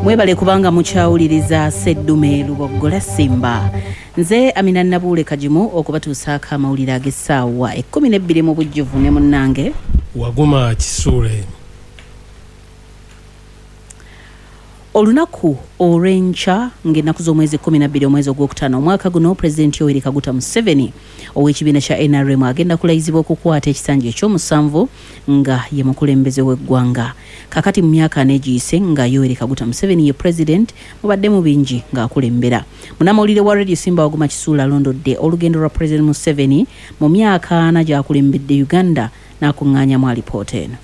Mwebale kubanga mukyawuliriza Seddume Luboggola Simba. Nze Amina Nabule Kajimu okubatuusaako amawulire ag'essaawa 12 mu bujjuvu ne munnange Waguma Kisuule. Olunaku olw'enkya ng'ennaku z'omwezi 12 omwezi ogwokutaano omwaka guno Pulezidenti Yoweri Kaguta Museveni ow'ekibiina kya NRM agenda kulayizibwa okukwata ekisanja eky'omusanvu nga ye mukulembeze w'eggwanga. Kakati mu myaka egiyise nga Yoweri Kaguta Museveni ye President mubadde mu bingi ng'akulembera. Munnamawulire wa Radio Simba Waguma Kisuule alondodde olugendo lwa President Museveni mu myaka 4 gy'akulembedde Uganda n'akuŋŋaanyamu alipoota eno.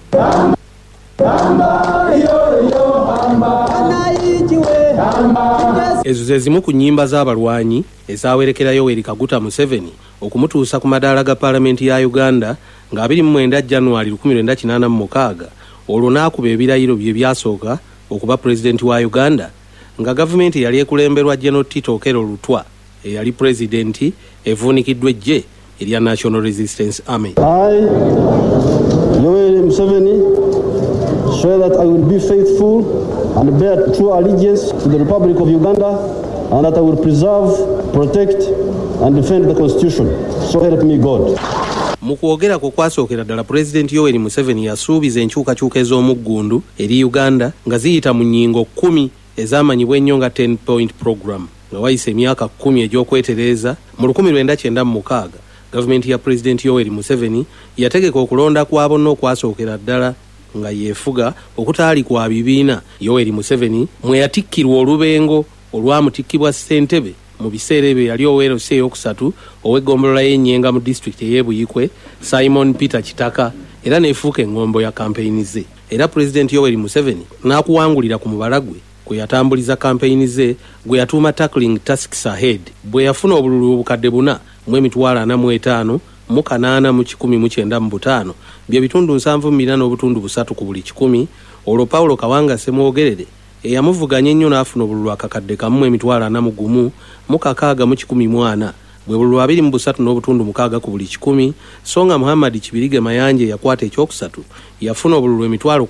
Ezo ze zimu ku nnyimba z'abalwanyi ezawerekera Yoweri Kaguta Museveni okumutuusa ku madaala ga Paalamenti ya Uganda nga 29 January 1986 olwo n'akuba ebirayiro bye byasooka okuba Pulezidenti wa Uganda nga gavumenti yali ekulemberwa General Tito Okello Lutwa eyali Pulezidenti evuunikiddwa eggye erya National Resistance Army. I, Yoweri Museveni, swear that I will be faithful and bear true allegiance to the Republic of Uganda and that I will preserve, protect and defend the Constitution. So help me God. Mu kwogera kwe kwasookera ddala Pulezidenti Yoweri Museveni yasuubiza enkyukakyuka ez'omuggundu eri Uganda nga ziyita mu nnyingo 10 ezamanyibwa ennyo nga 10-point program nga wayise emyaka 10 egy'okwetereeza. Mu 1996 gavumenti ya Pulezidenti Yoweri Museveni yategeka okulonda kwa bonna okwasookera ddala nga yefuga okutaali kwa bibiina. Yoweri Museveni mwe yatikkirwa olubengo olwamutikkibwa ssentebe mu biseera ebyo yali Oweerose eyokusatu ow'eggombolola y'Ennyenga mu disitulikiti ey'Ebuyikwe Simon Peter Kitaka era neefuuka engombo ya kampeyini ze. Era Pulezidenti Yoweri Museveni n'akuwangulira ku mubala gwe kwe yatambuliza kampeyini ze gwe yatuuma Tackling Tasks Ahead bwe yafuna obululu obukadde 4,45 mu 8,195 bye bitundu 7.3 ku buli 100. Olwo Paulo Kawanga Semwogerere eyamuvuganya ennyo n'afuna obululu akakadde 1,41 mu 6,114 bwe bululu 23.6 ku buli 100. Songa Muhammad Kibirige Mayanje yakwata ekyokusatu yafuna obululu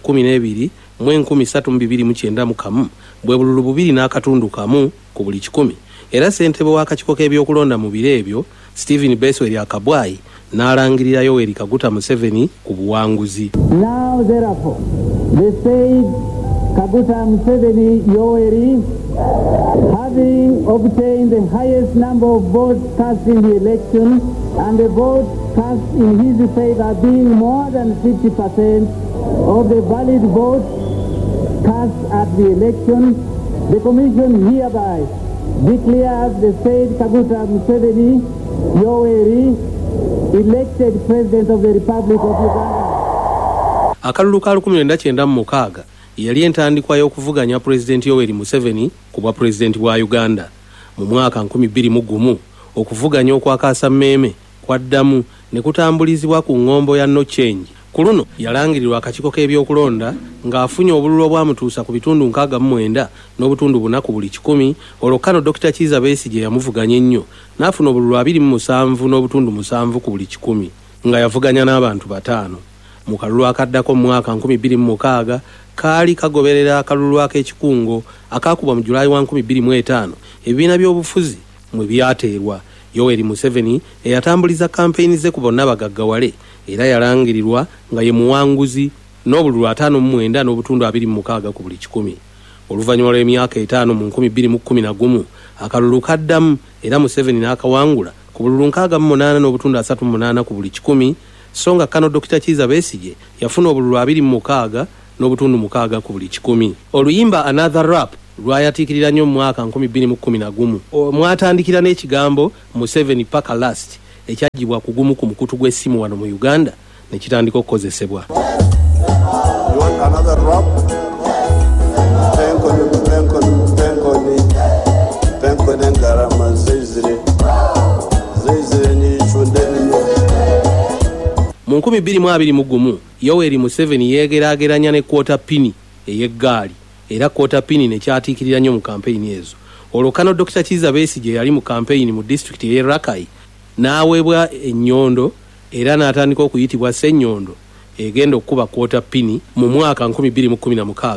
12,132,291 bwe bululu 2.1 ku buli 100. Era ssentebe w'akakiiko k'ebyokulonda mu biro ebyo Stephen Besweri Akabwai n'alangirira Yoweri Kaguta Museveni ku buwanguzi. Now therefore, the said Kaguta Museveni Yoweri, having obtained the highest number of votes cast in the election and the votes cast in his favor being more than 50% of the valid votes cast at the election, the Commission hereby declares the said Kaguta Museveni Yoweri elected President of the Republic of Uganda. Akalulu ka 1996 yali entandikwa y'okuvuganya Pulezidenti Yoweri Museveni ku bwa Pulezidenti bwa Uganda. Mu mwaka 2001 okuvuganya okwakaasa mmeeme kwaddamu ne kutambulizibwa ku ngombo ya No Change. Ku luno yalangirirwa akakiiko k'ebyokulonda ng'afunye obululu obwamutuusa ku bitundu 69 n'obutundu 4 ku buli 100. Olwo Kano Dr. Kizza Besigye yamuvuganya ennyo n'afuna obululu 27 n'obutundu 7 ku buli 100 nga yavuganya n'abantu 5. Mu kalulu akaddako mu mwaka 2006 kaali kagoberera akalulu ak'ekikungo akaakubwa mu Julayi 2005 ebibiina by'obufuzi mwe byateerwa. Yoweri Museveni eyatambuliza kampeyini ze ku bonna bagaggawale era yalangirirwa nga ye muwanguzi n'obululu 59 n'obutundu 26 ku buli 100. Oluvannyuma lw'emyaka 5 mu 2011 akalulu kaddamu era Museveni n'akawangula ku bululu 68 n'obutundu 38 ku buli 100. Songa Kano Dr. Kizza Besigye yafuna obululu 26 n'obutundu 6 ku buli 100. Oluyimba Another Rap lwayatiikirira nnyo mu mwaka 2011 mwatandikira n'ekigambo Museveni paka last ekyagibwa ku gumu ku mukutu gw'essimu wano mu Uganda ne kitandika okukozesebwa. Mu 2021 Yoweri Museveni yeegeraageranya ne kwota pini ey'eggaali era kwota pini ne kyatiikirira nnyo mu kampeyini ezo. Olwo Kano Dr. Kizza Besigye yali mu kampeyini mu disitulikiti y'e Rakai n'aweebwa ennyondo era n'atandika okuyitibwa Ssenyondo egenda okuba kwota pini mu mwaka 2016.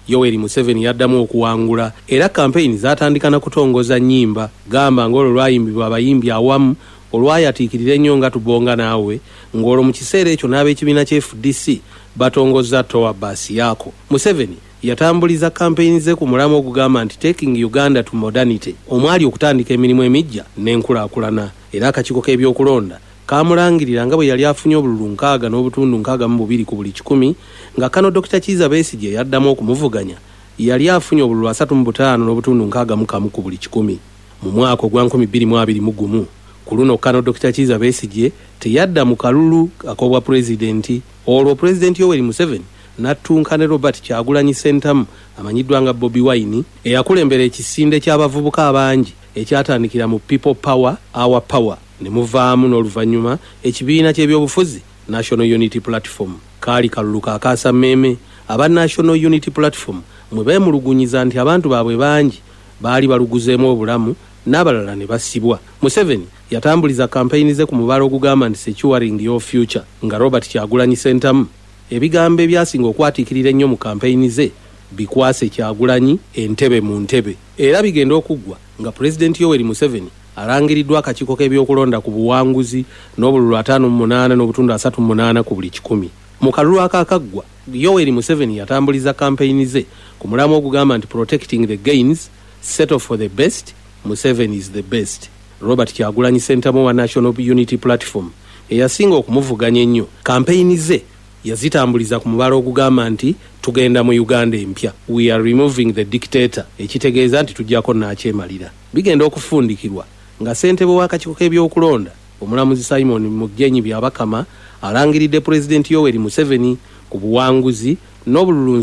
Yoweri Museveni yaddamu okuwangula era kampeyini zatandika na kutongoza nnyimba gamba ng'olwo lwayimbibwa abayimbi awamu olwayatiikirira ennyo nga tubonga naawe ng'olwo mu kiseera ekyo n'ab'ekibiina kya FDC batongozza towa baasi yaako. Museveni yatambuliza kampeyini ze ku mulamu ogugamba nti taking Uganda to modernity, omwali okutandika emirimu emijja n'enkulaakulana. Era akakiiko k'ebyokulonda kamulangirira nga bwe yali afunye obululu 6.62 ku buli 100 nga kano Dr. Kizza Besigye yaddamu okumuvuganya yali afunye obululu 35.61 ku buli 100. Mu mwaka ogwa 2021 ku luno kano Dr. Kizza Besigye teyadda mu kalulu ak'obwa pulezidenti. Olwo pulezidenti Yoweri Museveni n'attunka ne Robert Kyagulanyi Ssentamu amanyiddwa nga Bobi Wine eyakulembera ekisinde ky'abavubuka abangi ekyatandikira mu People Power Our Power ne muvaamu n'oluvannyuma ekibiina ky'ebyobufuzi National Unity Platform. Kaali kalulu kaakaasa mmeeme aba National Unity Platform mwe beemulugunyiza nti abantu baabwe bangi baali baluguzeemu obulamu n'abalala ne basibwa. Museveni yatambuliza kampeyini ze ku mubala ogugamba nti securing your future nga Robert Kyagulanyi Ssentamu ebigambo ebyasinga okwatiikirira ennyo mu kampeyini ze bikwase Kyagulanyi entebe mu ntebe era bigenda okuggwa nga pulezidenti Yoweri Museveni alangiriddwa akakiiko k'ebyokulonda ku buwanguzi n'obululu 58.38 ku buli 100. Mu kalulu akaakaggwa Yoweri Museveni yatambuliza kampeyini ze ku mulamu ogugamba nti protecting the gains, settle for the best, Museveni is the best. Robert Kyagulanyi Ssentamu wa National Unity Platform eyasinga okumuvuganya ennyo kampeyini ze yazitambuliza ku mubala ogugamba nti tugenda mu Uganda empya, we are removing the dictator, ekitegeeza nti tujjako n'akyemalira. Bigenda okufundikirwa nga ssentebe w'akakiiko k'ebyokulonda omulamuzi Simon Mugyenyi Byabakama alangiridde pulezidenti Yoweri Museveni ku buwanguzi n'obululu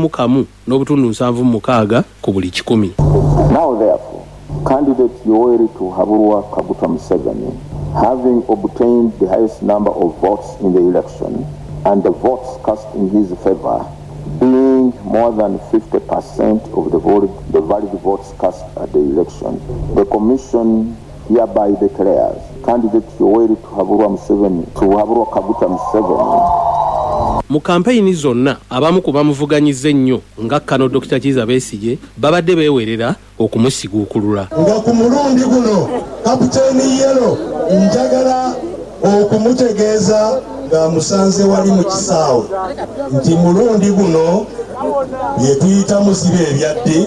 71.76 ku buli 100. Now therefore, candidate Yoweri Tuhaburwa Kaguta Museveni, having obtained the highest number of votes in the election and the votes cast in his favor being more than 50% of the valid votes cast at the election, the Commission hereby declares candidate Yoweri Tuhaburwa Kaguta Museveni. Mu kampeyini zonna abamu ku bamuvuganyiza ennyo nga kano Dr. Kizza Besigye babadde beewerera okumusiguukulula. Nga ku mulundi guno Kapiteeni Yellow njagala okumutegeeza nga musanze wali mu kisaawe nti mulundi guno bye tuyita musibe ebyadde.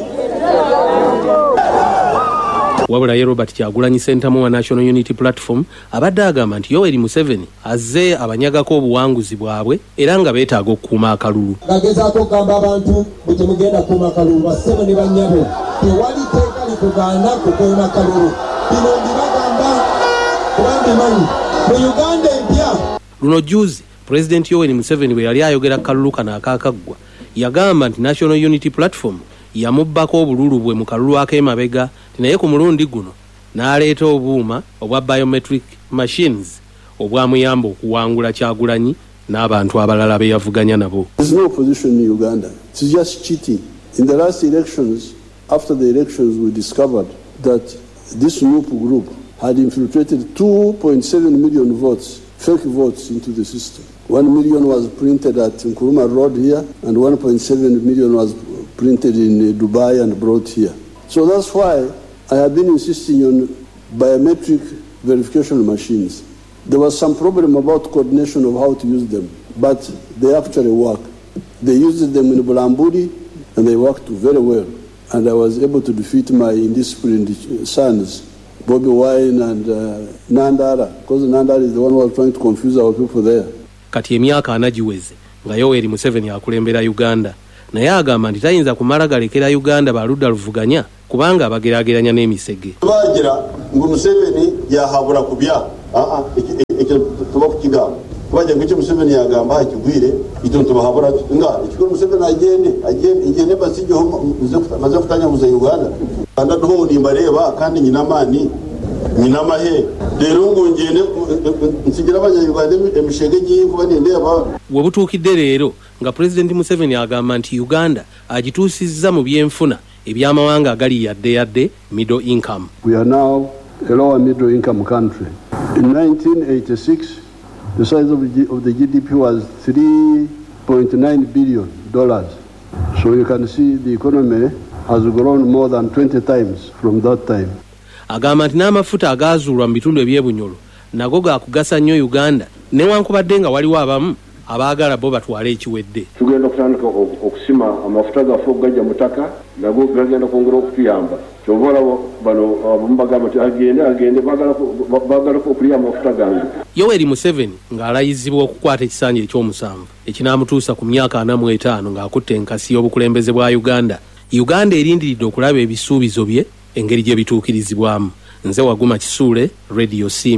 Wabula ye Robert Kyagulanyi Ssentamu wa National Unity Platform abadde agamba nti Yoweri Museveni azze abanyagako obuwanguzi bwabwe era nga beetaaga okukuuma akalulu. Agezaako okugamba abantu bwe temugenda kukuuma akalulu bassebo ne bannyabo tewali teeka likugaana kukuuma akalulu. Bino mbibagamba kubanga manyi mu Uganda empya. Luno juzi pulezidenti Yoweri Museveni bwe yali ayogera kalulu kano akaakaggwa yagamba nti National Unity Platform yamubbako obululu bwe mu kalulu ak'emabega naye ku mulundi guno n'aleeta obuuma obwa biometric machines obwamuyamba okuwangula Kyagulanyi n'abantu abalala be yavuganya nabo. There is no opposition in Uganda. It's just cheating. In the last elections, after the elections, we discovered that this NUP group had infiltrated 2.7 million votes, fake votes, into the system. 1 million was printed at Nkrumah Road here, and 1.7 million was printed in Dubai and brought here. So that's why I have been insisting on biometric verification machines. There was some problem about coordination of how to use them, but they actually work. They used them in Bulambudi, and they worked very well. And I was able to defeat my indisciplined sons, Bobi Wine and Nandara, because Nandara is the one who was trying to confuse our people there. Kati emyaka anagiweze nga Yoweri Museveni akulembera Uganda naye agamba nti tayinza kumala galekera Uganda baludda luvuganya kubanga abageraageranya n'emisege. Bagira ngo Museveni yahabura kubya ekyo tuba kukigamba kubajja ngo Museveni yagamba akigwire ito tubahabura nga ekiko Museveni agende basijo maze kutanya mu Uganda anda toho ni mbareba kandi nyinamani nyinamahe rero ngo ngende nsigira abanyayuganda emishege giye kuba ndeba. We butuukidde leero nga Pulezidenti Museveni agamba nti Uganda agituusizza mu byenfuna eby'amawanga agali yadde middle income. We are now a lower middle income country. In 1986, the size of the GDP was $3.9 billion. So you can see the economy has grown more than 20 times from that time. Agamba nti n'amafuta agaazuulwa mu bitundu ebyebunyolo nago gaakugasa nnyo Uganda newankubadde nga waliwo abamu abaagala bo batwale ekiwedde. Tugenda kutandika okusima amafuta gaffe okugajja mu ttaka nago gagenda kwongera okutuyamba. Kyova olaba bano abamu bagamba nti agende baagala okulya amafuta gange. Yoweri Museveni ng'alayizibwa okukwata ekisanja eky'omusanvu ekinaamutuusa ku myaka 45 ng'akutte enkasi y'obukulembeze bwa Uganda. Uganda erindiridde okulaba ebisuubizo bye engeri gye bituukirizibwamu. Nze Waguma Kisuule, Radio C.